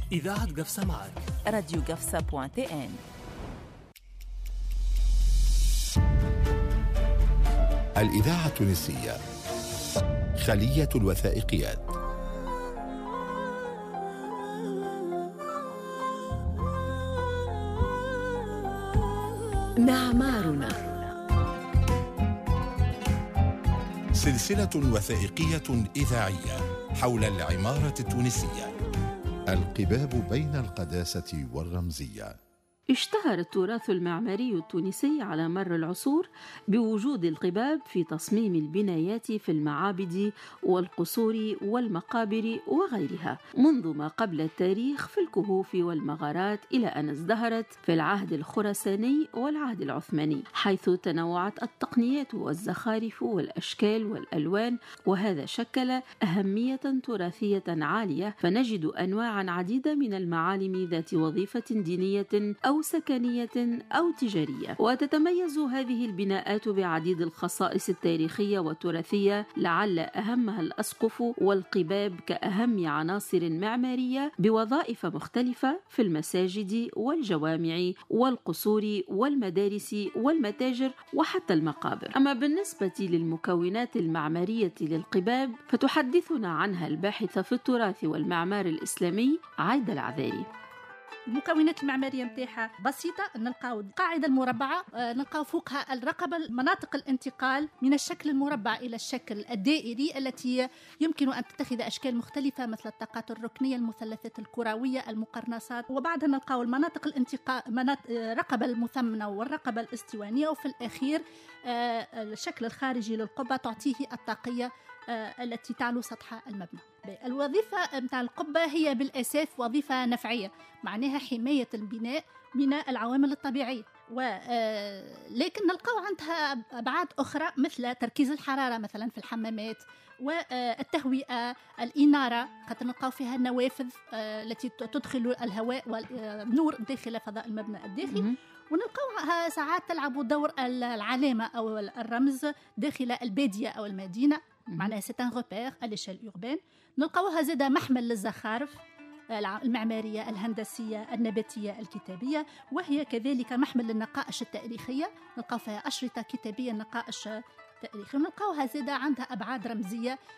إذاعة قفصة معك. راديو قفصة.tn. الإذاعة التونسية خلية الوثائقيات. معمارنا، سلسلة وثائقية إذاعية حول العمارة التونسية. القباب بين القداسة والرمزية. اشتهر التراث المعماري التونسي على مر العصور بوجود القباب في تصميم البنايات في المعابد والقصور والمقابر وغيرها، منذ ما قبل التاريخ في الكهوف والمغارات، إلى أن ازدهرت في العهد الخراساني والعهد العثماني، حيث تنوعت التقنيات والزخارف والأشكال والألوان، وهذا شكل أهمية تراثية عالية، فنجد أنواعا عديدة من المعالم ذات وظيفة دينية أو سكنية أو تجارية. وتتميز هذه البناءات بعديد الخصائص التاريخية والتراثية، لعل أهمها الأسقف والقباب كأهم عناصر معمارية بوظائف مختلفة في المساجد والجوامع والقصور والمدارس والمتاجر وحتى المقابر. أما بالنسبة للمكونات المعمارية للقباب فتحدثنا عنها الباحثة في التراث والمعمار الإسلامي عايدة العذاري. المكونات المعمارية متاعها بسيطة، نلقاو القاعدة المربعة، نلقاو فوقها الرقبة، مناطق الانتقال من الشكل المربع إلى الشكل الدائري التي يمكن أن تتخذ أشكال مختلفة مثل الطاقات الركنية، المثلثات الكروية، المقرنصات، وبعدها نلقاو المناطق الانتقال، الرقبة المثمنة والرقبة الاستوانية، وفي الأخير الشكل الخارجي للقبة تعطيه الطاقية التي تعلو سطح المبنى. الوظيفة متاع القبة هي بالأساس وظيفة نفعية، معناها حماية البناء من العوامل الطبيعية، لكن نلقاو عندها أبعاد أخرى مثل تركيز الحرارة مثلا في الحمامات، والتهوئة، الإنارة، خاطر نلقاو فيها النوافذ التي تدخل الهواء والنور داخل فضاء المبنى الداخلي، ونلقاوها ساعات تلعب دور العلامة أو الرمز داخل البادية أو المدينة، معناها سيتان غوبير أليشال أوربان. نلقاوها زادة محمل للزخارف المعمارية الهندسية النباتية الكتابية، وهي كذلك محمل للنقائش التاريخية، نلقاو فيها أشرطة كتابية نقائش تاريخي، ونلقاوها زادة عندها أبعاد رمزية